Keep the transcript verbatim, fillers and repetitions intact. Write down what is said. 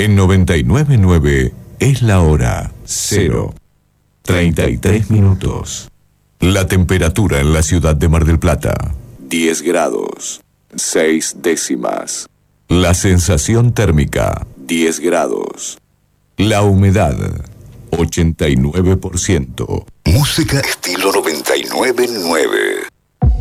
En noventa y nueve punto nueve es la hora cero, treinta y tres minutos. La temperatura en la ciudad de Mar del Plata, diez grados, seis décimas. La sensación térmica, diez grados. La humedad, ochenta y nueve por ciento. Música estilo noventa y nueve punto nueve.